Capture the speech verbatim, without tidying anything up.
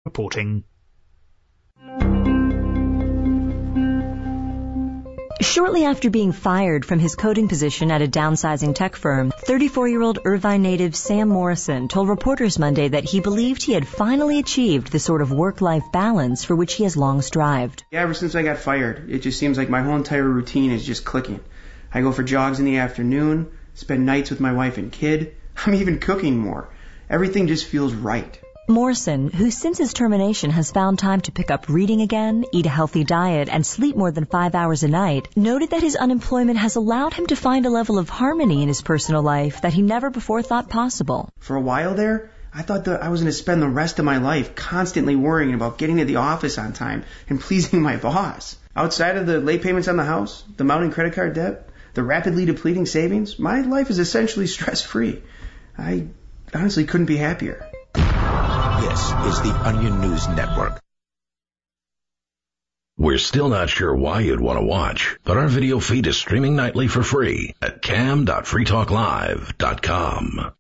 reporting. Shortly after being fired from his coding position at a downsizing tech firm, thirty-four-year-old Irvine native Sam Morrison told reporters Monday that he believed he had finally achieved the sort of work-life balance for which he has long strived. Yeah, ever since I got fired, it just seems like my whole entire routine is just clicking. I go for jogs in the afternoon, spend nights with my wife and kid. I'm even cooking more. Everything just feels right. Morrison, who since his termination has found time to pick up reading again, eat a healthy diet, and sleep more than five hours a night, noted that his unemployment has allowed him to find a level of harmony in his personal life that he never before thought possible. For a while there, I thought that I was going to spend the rest of my life constantly worrying about getting to the office on time and pleasing my boss. Outside of the late payments on the house, the mounting credit card debt, the rapidly depleting savings, my life is essentially stress-free. I honestly couldn't be happier. This is the Onion News Network. We're still not sure why you'd want to watch, but our video feed is streaming nightly for free at cam dot free talk live dot com.